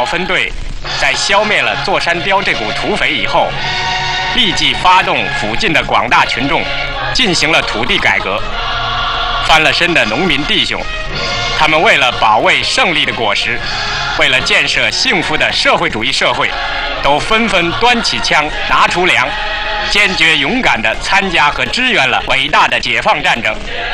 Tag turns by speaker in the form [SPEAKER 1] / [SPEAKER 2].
[SPEAKER 1] 分队在消灭了座山雕这股土匪以后，立即发动附近的广大群众进行了土地改革。翻了身的农民弟兄，他们为了保卫胜利的果实，为了建设幸福的社会主义社会，都纷纷端起枪，拿出粮，坚决勇敢地参加和支援了伟大的解放战争。